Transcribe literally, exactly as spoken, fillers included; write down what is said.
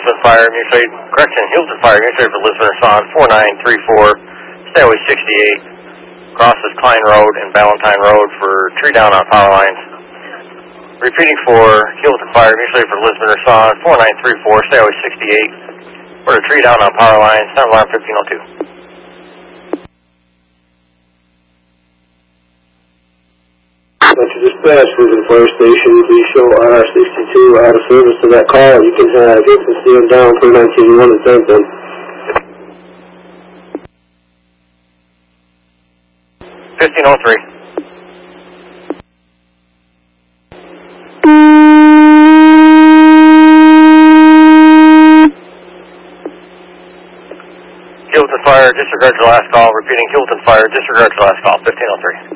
Lisbon Fire, mutually, correction, Heuvelton Fire, mutually for Lisbon Rasan, four nine three four, Stairway sixty-eight, crosses Klein Road and Valentine Road for tree down on power lines. Repeating for Heuvelton Fire, mutually for Lisbon Rasan, four nine three four, Stairway sixty-eight, for a tree down on power lines, sound alarm fifteen oh two. After dispatch, Lisbon Fire Station, we show R R sixty-two out of service to that call. You can uh, get the C M down for nineteen one and thank them. fifteen oh three. Heuvelton Fire, disregard your last call. Repeating, Heuvelton Fire, disregard your last call, fifteen oh three.